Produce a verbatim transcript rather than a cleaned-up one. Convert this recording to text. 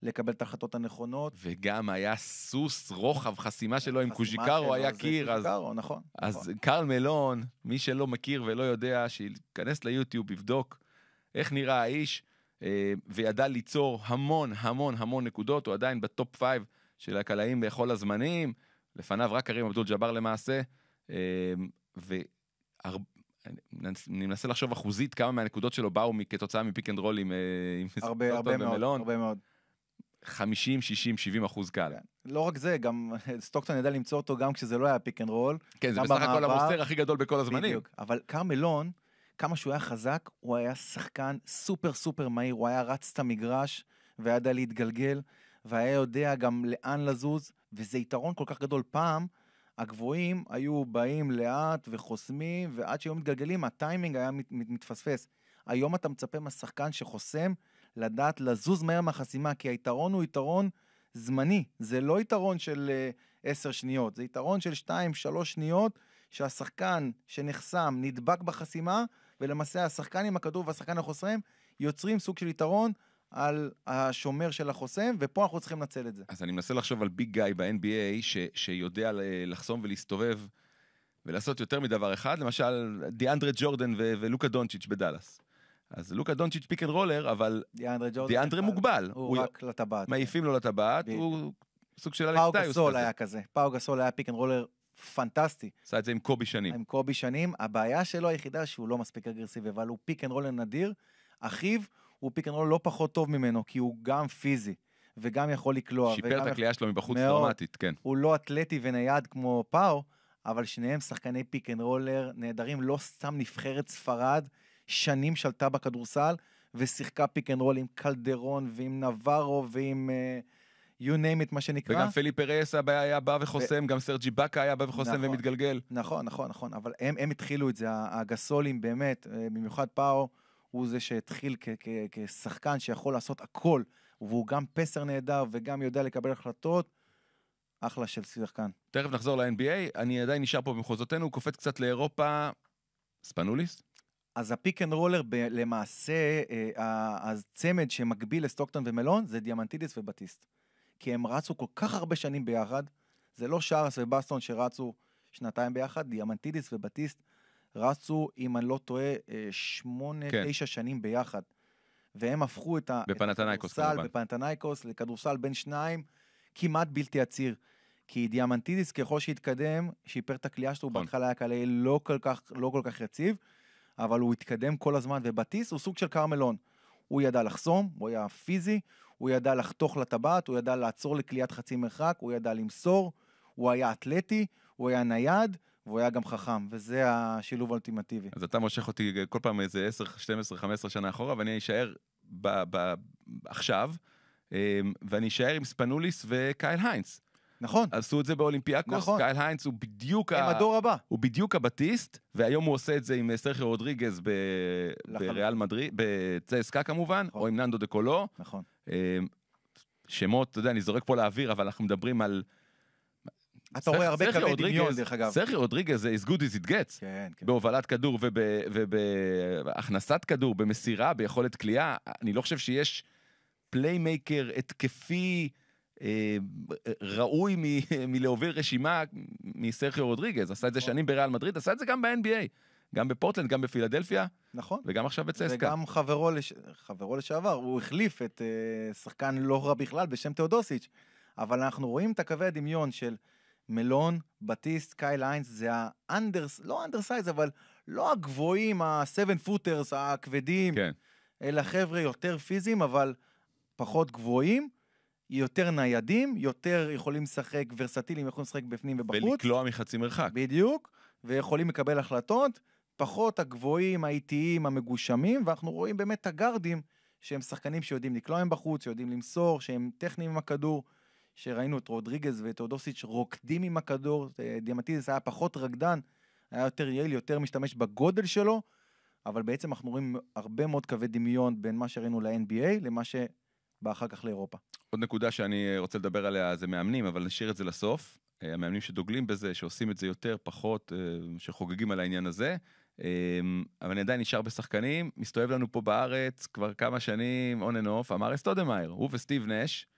לקבל את ההחלטות הנכונות. וגם היה סוס רוחב חסימה שלו עם קוז'יקרו, היה קיר. אז, נכון, אז נכון. קרל מלון, מי שלא מכיר ולא יודע, שיכנס ליוטיוב, יבדוק איך נראה האיש, וידע ליצור המון המון המון נקודות, הוא עדיין בטופ פייב של הקלעים בכל הזמנים, לפניו רק קרים אבדול ג'אבר למעשה, ואני מנסה לחשוב אחוזית כמה מהנקודות שלו באו כתוצאה מפיק אנד רול עם סטוקטון ומלון. הרבה מאוד. חמישים, שישים, שבעים אחוז קל. לא רק זה, גם סטוקטון ידע למצוא אותו גם כשזה לא היה פיק אנד רול. כן, זה בסך הכל המוסר הכי גדול בכל הזמנים. בדיוק, אבל קרל מלון, כמה שהוא היה חזק, הוא היה שחקן סופר סופר מהיר, הוא היה רץ את המגרש, וידע להתגלגל, והיה יודע גם לאן לזוז, וזה יתרון כל כך גדול. פעם, הגבוהים היו באים לאט וחוסמים, ועד שהיום מתגלגלים, הטיימינג היה מת, מת, מתפספס. היום אתה מצפה מהשחקן שחוסם, לדעת לזוז מהר מהחסימה, כי היתרון הוא יתרון זמני, זה לא יתרון של עשר uh, שניות, זה יתרון של שתיים שלוש שניות, שהשחקן שנחסם נדבק בחסימה, ולמעשה השחקן עם הכדור והשחקן החוסם, יוצרים סוג של יתרון על השומר של החוסם, ופה אנחנו צריכים לנצל את זה. אז אני מנסה לחשוב על ביג גאי ב-אן בי איי, ש- שיודע לחסום ולהסתובב, ולעשות יותר מדבר אחד, למשל דיאנדרה ג'ורדן ו- ולוקה דונצ'יץ' בדלס. אז לוקה דונצ'יץ' פיק אנד רולר, אבל דיאנדרה מוגבל. הוא רק לטבעת. מעיפים לו לטבעת, הוא סוג של פאו גסול היה כזה. פאו גסול היה פיק אנד רולר פנטסטי. עשה את זה עם קובי שנים. עם קובי שנים. הבעיה שלו היחידה שהוא לא מספיק אגרסיבי, אבל הוא פיק אנד רולר נדיר. אחיו הוא פיק אנד רולר לא פחות טוב ממנו, כי הוא גם פיזי, וגם יכול לקלוע. שיפר את הקליעה שלו מבחוץ דרמטית, כן. הוא לא אתלטי ונייד כמו פאו, אבל שניהם שחקני פיק אנד רולר נהדרים, לא סתם נבחרת ספרד, שנים שלטה בכדורסל, ושיחקה פיק אנד רול עם קלדרון, ועם נברו, ועם uh, you name it, מה שנקרא. וגם פליפה רייס היה בא וחוסם, ו... גם סרג'י בקה היה בא וחוסם נכון, ומתגלגל. נכון, נכון, נכון, אבל הם, הם התחילו את זה, הגסולים באמת, במיוחד פאו, הוא זה שהתחיל כ- כ- כשחקן שיכול לעשות הכל, והוא גם פסר נהדר, וגם יודע לקבל החלטות, אחלה של שחקן. תכף נחזור ל-אן בי איי, אני עדיין נשאר פה במחוזותינו, קופץ קצת לאירופה, ספנוליס? אז הפיק אנד רולר ב- למעשה, אה, הצמד שמקביל לסטוקטון ומלון, זה דיאמנטידיס ובטיסט. כי הם רצו כל כך הרבה שנים ביחד, זה לא שרס ובסטון שרצו שנתיים ביחד, דיאמנטידיס ובטיסט רצו, אם אני לא טועה, שמונה, כן. תשע שנים ביחד. והם הפכו את בפנתנייקוס, הכדורסל, בפנתנייקוס, לכדורסל בין שניים, כמעט בלתי עציר. כי דיאמנטידיס ככל שהתקדם, שיפר את הקליעה שלו, בהתחלה היה קלה לא כל כך, לא כל כך יציב, אבל הוא התקדם כל הזמן, ובטיס הוא סוג של קרל מלון. הוא ידע לחסום, הוא היה פיזי, הוא ידע לחתוך לטבעת, הוא ידע לעצור לקליעת חצי מרחק, הוא ידע למסור, הוא היה אתלטי, הוא היה נייד, והוא היה גם חכם, וזה השילוב האולטימטיבי. אז אתה מושך אותי כל פעם איזה עשר, שתים עשרה, חמש עשרה שנה אחורה, ואני אשאר ב- ב- עכשיו, ואני אשאר עם ספנוליס וקייל היינץ. נכון. עשו את זה באולימפיאקוס, נכון. קייל היינץ הוא בדיוק, הם ה... הדור הבא. הוא בדיוק הבטיסט, והיום הוא עושה את זה עם סרחיו רודריגז ב... בריאל מדריד, בצסקה כמובן, נכון. או עם ננדו דקולו. נכון. שמות, אתה יודע, אני זורק פה לאוויר, אבל אנחנו מדברים על... אתה רואה הרבה קווי דמיון, דרך אגב. סרחיו רודריגז זה as good as it gets, כן, כן. בהובלת כדור ובהכנסת כדור, במסירה, ביכולת קליעה. אני לא חושב שיש פליימייקר התקפי ראוי מלהוביל רשימה מסרחיו רודריגז. עשה את זה שנים בריאל מדריד, עשה את זה גם ב-אן בי איי, גם בפורטלנד, גם בפילדלפיה. נכון. וגם עכשיו בצסקה. וגם חברו, לש... חברו לשעבר, הוא החליף את uh, שחקן לא רע בכלל בשם תאודוסיץ'. אבל אנחנו רואים את הקווי הדמיון של מלון, בטיסט, קייל היינץ, זה האנדרס, לא אנדרסייז, אבל לא הגבוהים, הסבן פוטרס, הכבדים, כן. אלא חבר'ה יותר פיזיים, אבל פחות גבוהים, יותר ניידים, יותר יכולים לשחק ורסטיליים, יכולים לשחק בפנים ובחוץ. ולקלוע מחצי מרחק. בדיוק, ויכולים לקבל החלטות, פחות הגבוהים, האיטיים, המגושמים, ואנחנו רואים באמת הגרדים, שהם שחקנים שיודעים לקלוע הם בחוץ, שיודעים למסור, שהם טכניים עם הכדור, שראינו את רודריגז ואת תאודוסיץ' רוקדים עם הכדור, דיאמנטידיס היה פחות רקדן, היה יותר יעיל, יותר משתמש בגודל שלו, אבל בעצם אנחנו רואים הרבה מאוד קווי דמיון בין מה שראינו ל-אן בי איי, למה שבא אחר כך לאירופה. עוד נקודה שאני רוצה לדבר עליה זה מאמנים, אבל נשאיר את זה לסוף. המאמנים שדוגלים בזה, שעושים את זה יותר, פחות, שחוגגים על העניין הזה, אבל אני עדיין נשאר בשחקנים, מסתובב לנו פה בארץ כבר כמה שנים, on and off, אמר סטודמאייר, הוא וסטיב נש,